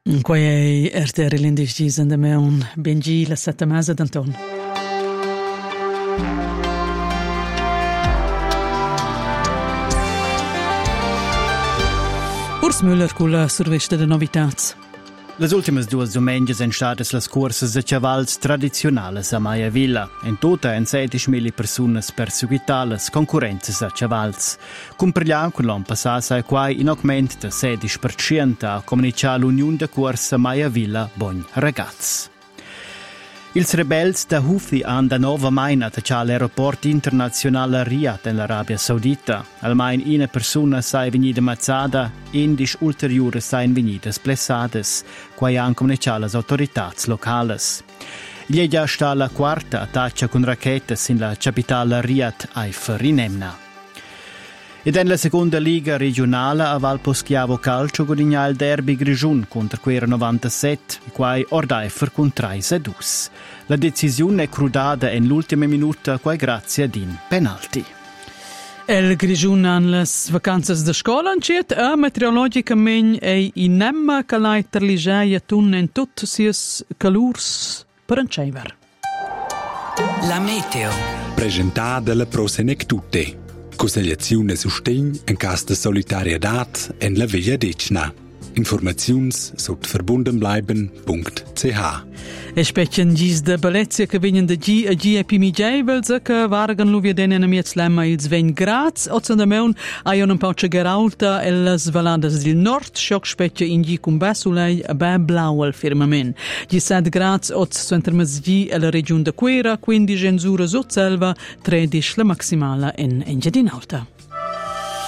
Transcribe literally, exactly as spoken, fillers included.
Qua è R T R l'indiscis de meun bengi la sette mese d'Anton. Urs Müller con la survesta de novitats. Les ultimas duas domenges en stadas las cursas de chavals tradizionales a Maia Villa. En tota en sedici mili personas perseguitar las concurrenzas a chavals. Cumprigliam con l'an passat sai quai in augment de sedici per cento a comunicar l'Union de Cursa Maia Villa Bon Ragazz. Ils rebels da Houthi han da nova main attacciato l'aeroport internazionale a Riyadh in l'Arabia Saudita. Almain una persona sai venida mazzata, indisch ulteriore sai venida splessades, quai han comunicato le autoritats locales. Gli già sta la quarta attaccia con racchetes in la capitale Riyadh Haifa rinemna. Ed in la seconda liga regionale a Valposchiavo Calcio guadagna il derby Grigiun contro Quera novantasette, quai Ordaifer con tre a due. La decisione è crudata in l'ultima minuta quai grazie ad un penalti. El Grigiun han las vacanzas de scola anciet a meteorologicament ei inemma calai terligeia tun en tut sies calurs per enceiver. La meteo. Presentata la Prosenectute. Consigliazione sustegn in cas de solidarietà en la via decna. Informaziuns sot verbundenbleiben punkt c h. E specien gis de Bellezia che venien de G a G e Pimigevels che vargan luvia denen a miez lemma ils ven grads o zan de meun aion un pauce geralta e las valadas del nord schoc specia in G cum besulei a be blau al firmament. Gi set grads o centermas G e la region de Quera, quindi genzura sot selva, tredici la maximala in Engiadinalta.